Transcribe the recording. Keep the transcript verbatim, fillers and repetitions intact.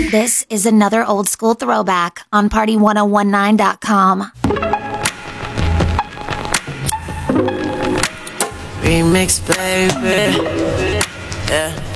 This is another old school throwback on party one oh one nine dot com. Remix, baby. Yeah.